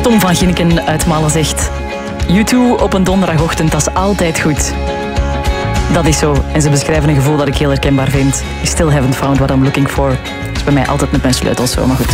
Tom van Ginneken uit Malen zegt... U2 op een donderdagochtend, dat is altijd goed. Dat is zo. En ze beschrijven een gevoel dat ik heel herkenbaar vind. I still haven't found what I'm looking for. Dat is bij mij altijd met mijn sleutels zo, maar goed.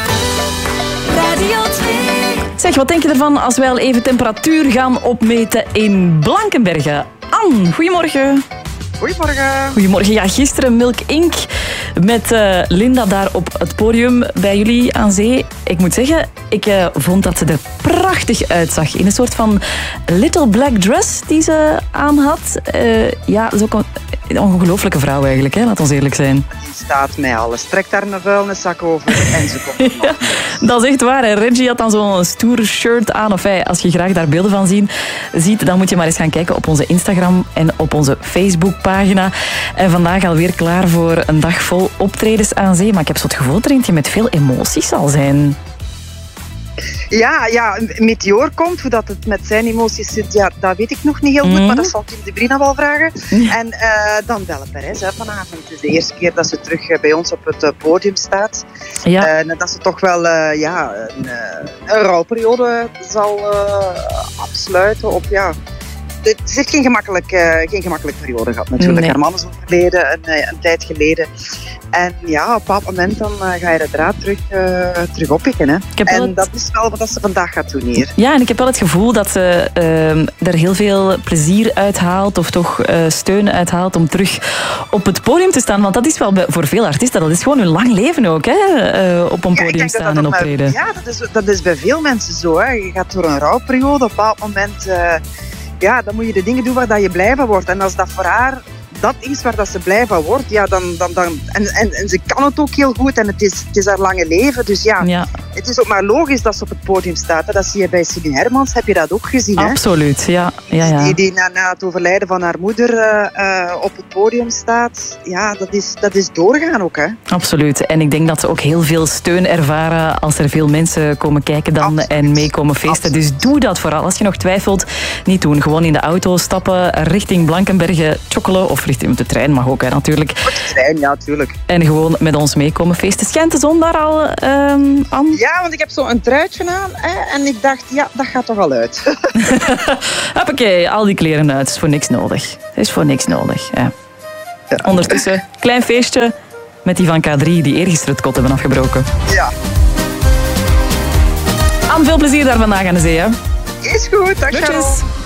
Radio 2. Zeg, wat denk je ervan als wij al even temperatuur gaan opmeten in Blankenberge? Anne, goedemorgen. Goedemorgen. Goedemorgen. Ja, gisteren Milk Inc. met Linda daar op het podium bij jullie aan zee. Ik moet zeggen, ik vond dat ze er prachtig uitzag. In een soort van little black dress die ze aan had. Ja, dat is ook een ongelooflijke vrouw eigenlijk, hè? Laat ons eerlijk zijn. Die staat mij alles. Trekt daar een vuilniszak over en ze komt ja, dat is echt waar. Hè. Reggie had dan zo'n stoer shirt aan. Of als je graag daar beelden van ziet, dan moet je maar eens gaan kijken op onze Instagram en op onze Facebookpagina. En vandaag alweer klaar voor een dag vol optredens aan zee. Maar ik heb zo het gevoel dat er eentje met veel emoties zal zijn. Ja, Meteor komt. Hoe dat het met zijn emoties zit, ja, dat weet ik nog niet heel goed. Maar dat zal Tim de Brina wel vragen. Ja. En dan Belle Perez vanavond. Het is de eerste keer dat ze terug bij ons op het podium staat. Ja. En dat ze toch wel een rouwperiode zal afsluiten op... Ja. Ze heeft geen gemakkelijke periode gehad natuurlijk. Nee. Haar man is overleden een tijd geleden. En ja, op een bepaald moment dan ga je de draad terug oppikken. Hè. Dat is wel wat ze vandaag gaat doen hier. Ja, en ik heb wel het gevoel dat ze er heel veel plezier uithaalt of toch steun uithaalt om terug op het podium te staan. Want dat is wel voor veel artiesten, dat is gewoon hun lang leven ook, hè? Op een podium staan en optreden. Ja, dat is bij veel mensen zo. Hè. Je gaat door een rouwperiode, op een bepaald moment... dan moet je de dingen doen waar dat je blij van wordt. En als dat voor haar dat is waar dat ze blij van wordt, ja, dan en ze kan het ook heel goed en het is haar lange leven. Dus ja, het is ook maar logisch dat ze op het podium staat. Hè. Dat zie je bij Celine Hermans, heb je dat ook gezien? Absoluut, hè? Ja. Die na het overlijden van haar moeder op het podium staat. Ja, dat is doorgaan ook, hè? Absoluut. En ik denk dat ze ook heel veel steun ervaren als er veel mensen komen kijken dan. Absoluut. En meekomen feesten. Absoluut. Dus doe dat vooral. Als je nog twijfelt, niet doen. Gewoon in de auto stappen, richting Blankenberge chokkelen of richting de trein mag ook, hè, natuurlijk. De trein, ja, tuurlijk. En gewoon met ons meekomen feesten. Schijnt de zon daar al aan? Ja, want ik heb zo een truitje aan en ik dacht, ja, dat gaat toch al uit. Hoppakee, al die kleren uit. Is voor niks nodig. Is voor niks nodig. Ja. Ja. Ondertussen, klein feestje met die van K3 die eergisteren het kot hebben afgebroken. Ja. Aan veel plezier daar vandaag aan de zee, hè. Is goed, dag.